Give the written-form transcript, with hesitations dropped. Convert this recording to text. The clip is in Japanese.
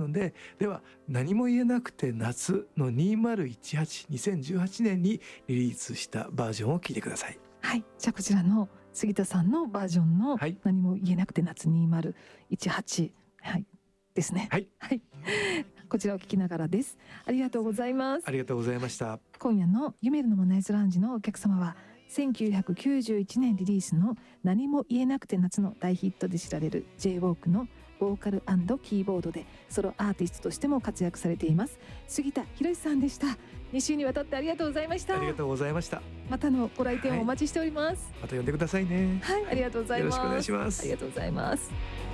ので、では何も言えなくて夏の2018年にリリースしたバージョンを聞いてください。 はい、じゃあこちらの杉田さんのバージョンのはい何も言えなくて夏2018、はい、ですね。 はい、 はい、こちらを聞きながらです。ありがとうございます。 ありがとうございました。 今夜のユメルのモナイズラウンジのお客様は1991年リリースの何も言えなくて夏の大ヒットで知られる J-WALK のボーカル&キーボードでソロアーティストとしても活躍されています杉田博さんでした。2週にわたってありがとうございました。 ありがとうございました。 またのご来店をお待ちしております。 また呼んでくださいね。 はい、ありがとうございます。 よろしくお願いします。 ありがとうございます。